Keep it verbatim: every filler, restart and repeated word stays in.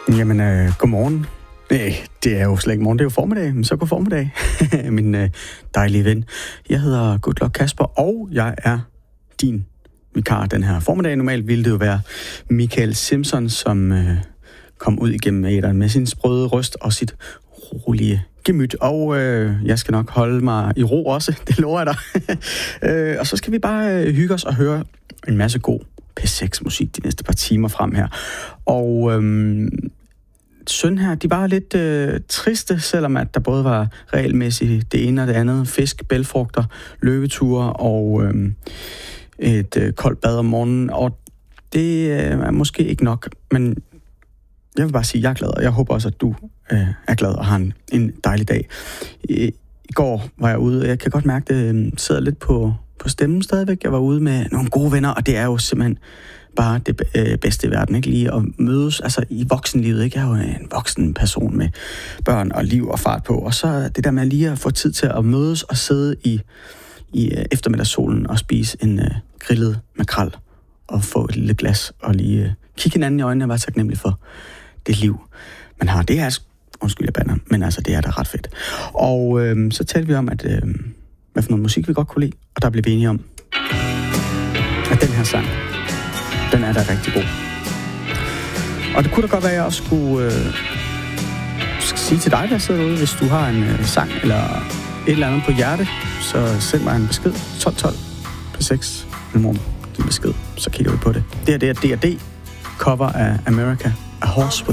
Jamen, øh, godmorgen. Nej, det er jo slet ikke morgen, det er jo formiddag, men så god formiddag, min øh, dejlige ven. Jeg hedder Good Luck Kasper, og jeg er din vikar den her formiddag. Normalt ville det jo være Michael Simpson, som øh, kom ud igennem æteren med sin sprøde røst og sit rolige gemyt. Og øh, jeg skal nok holde mig i ro også, det lover jeg dig. øh, og så skal vi bare øh, hygge os og høre en masse god P seks musik de næste par timer frem her. Og øh, søn her, de var lidt øh, triste, selvom at der både var regelmæssigt det ene og det andet. Fisk, bælfrugter, løbeture og øh, et øh, koldt bad om morgenen. Og det øh, er måske ikke nok, men jeg vil bare sige, at jeg er glad, og jeg håber også, at du øh, er glad og har en, en dejlig dag. I, I går var jeg ude, og jeg kan godt mærke, at det øh, sidder lidt på, på stemmen stadigvæk. Jeg var ude med nogle gode venner, og det er jo simpelthen bare det øh, bedste i verden, ikke? Lige at mødes, altså i voksenlivet, ikke? Jeg er jo en voksen person med børn og liv og fart på, og så det der med lige at få tid til at mødes og sidde i, i øh, eftermiddagssolen og spise en øh, grillet makrel og få et lille glas og lige øh, kigge hinanden i øjnene og være taknemmelig for det liv, man har. Det er, undskyld jeg bander, men altså det er da ret fedt. Og øh, så talte vi om, at øh, hvad for noget musik vi godt kunne lide, og der blev vi enige om, at den her sang, den er da rigtig god. Og det kunne da godt være, at jeg også skulle øh, sige til dig, der sidder derude, hvis du har en øh, sang eller et eller andet på hjerte, så send mig en besked. tolv tolv P seks mellemrum din besked, så kigger vi på det. Det her, det er D og D, cover af America, A Horse with